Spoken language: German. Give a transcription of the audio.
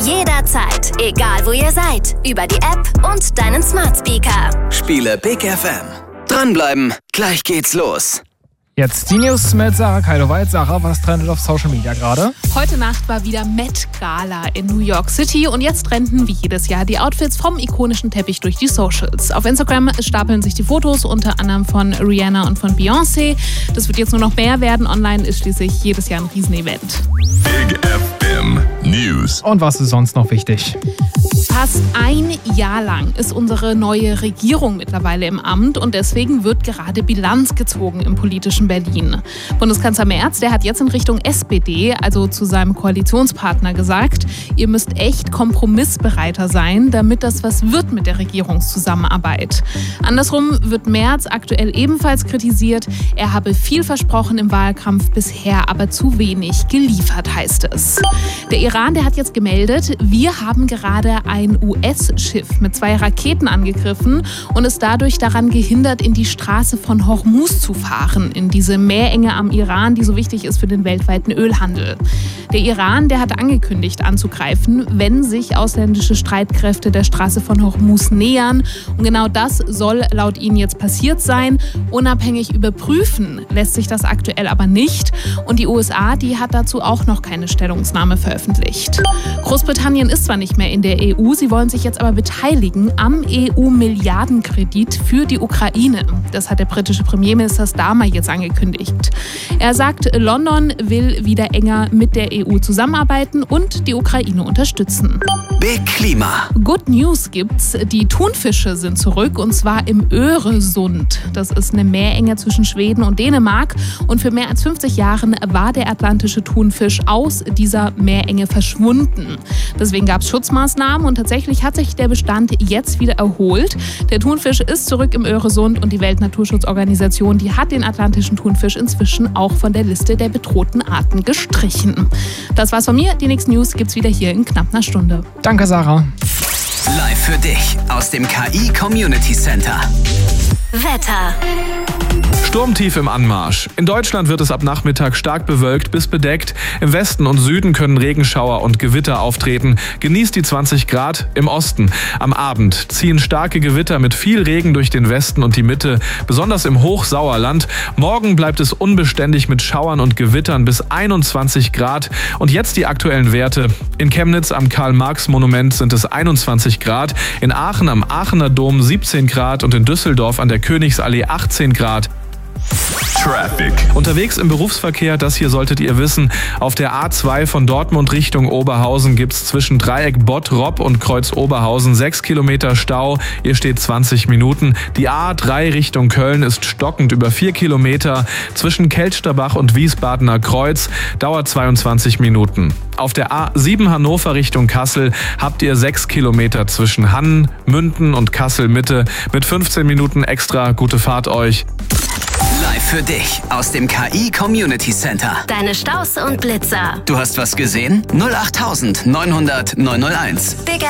Jederzeit, egal wo ihr seid. Über die App und deinen Smart Speaker. Spiele Big FM. Dranbleiben, gleich geht's los. Jetzt die News mit Sarah Keiloweit. Sarah, was trendet auf Social Media gerade? Heute Nacht war wieder Met Gala in New York City und jetzt trenden wie jedes Jahr die Outfits vom ikonischen Teppich durch die Socials. Auf Instagram stapeln sich die Fotos unter anderem von Rihanna und von Beyoncé. Das wird jetzt nur noch mehr werden. Online ist schließlich jedes Jahr ein Riesenevent. Big FM News. Und was ist sonst noch wichtig? Fast ein Jahr lang ist unsere neue Regierung mittlerweile im Amt und deswegen wird gerade Bilanz gezogen im politischen Berlin. Bundeskanzler Merz, der hat jetzt in Richtung SPD, also zu seinem Koalitionspartner, gesagt, ihr müsst echt kompromissbereiter sein, damit das was wird mit der Regierungszusammenarbeit. Andersrum wird Merz aktuell ebenfalls kritisiert, er habe viel versprochen im Wahlkampf, bisher aber zu wenig geliefert, heißt es. Der Iran, der hat jetzt gemeldet, wir haben gerade ein US-Schiff mit 2 Raketen angegriffen und ist dadurch daran gehindert, in die Straße von Hormuz zu fahren, in diese Meerenge am Iran, die so wichtig ist für den weltweiten Ölhandel. Der Iran, der hat angekündigt anzugreifen, wenn sich ausländische Streitkräfte der Straße von Hormuz nähern. Und genau das soll laut ihnen jetzt passiert sein. Unabhängig überprüfen lässt sich das aktuell aber nicht. Und die USA, die hat dazu auch noch keine Stellungnahme veröffentlicht. Großbritannien ist zwar nicht mehr in der EU, sie wollen sich jetzt aber beteiligen am EU-Milliardenkredit für die Ukraine. Das hat der britische Premierminister Starmer jetzt angekündigt. Er sagt, London will wieder enger mit der EU zusammenarbeiten und die Ukraine unterstützen. Big Klima. Good News gibt's. Die Thunfische sind zurück und zwar im Öresund. Das ist eine Meerenge zwischen Schweden und Dänemark und für mehr als 50 Jahren war der atlantische Thunfisch aus dieser Meerenge verschwunden. Deswegen gab es Schutzmaßnahmen und tatsächlich hat sich der Bestand jetzt wieder erholt. Der Thunfisch ist zurück im Öresund und die Weltnaturschutzorganisation, die hat den atlantischen Thunfisch inzwischen auch von der Liste der bedrohten Arten gestrichen. Das war's von mir. Die nächsten News gibt's wieder hier in knapp einer Stunde. Danke, Sarah. Live für dich aus dem KI Community Center. Wetter. Sturmtief im Anmarsch. In Deutschland wird es ab Nachmittag stark bewölkt bis bedeckt. Im Westen und Süden können Regenschauer und Gewitter auftreten. Genießt die 20 Grad im Osten. Am Abend ziehen starke Gewitter mit viel Regen durch den Westen und die Mitte, besonders im Hochsauerland. Morgen bleibt es unbeständig mit Schauern und Gewittern bis 21 Grad. Und jetzt die aktuellen Werte. In Chemnitz am Karl-Marx-Monument sind es 21 Grad, in Aachen am Aachener Dom 17 Grad und in Düsseldorf an der Königsallee 18 Grad. Traffic. Unterwegs im Berufsverkehr, das hier solltet ihr wissen, auf der A2 von Dortmund Richtung Oberhausen gibt's zwischen Dreieck Bottrop und Kreuz Oberhausen 6 Kilometer Stau. Ihr steht 20 Minuten. Die A3 Richtung Köln ist stockend über 4 Kilometer. Zwischen Kelsterbach und Wiesbadener Kreuz dauert 22 Minuten. Auf der A7 Hannover Richtung Kassel habt ihr 6 Kilometer zwischen Hannen, Münden und Kassel Mitte. Mit 15 Minuten extra gute Fahrt euch. Live für dich aus dem KI Community Center. Deine Staus und Blitzer. Du hast was gesehen? 08900 901. Big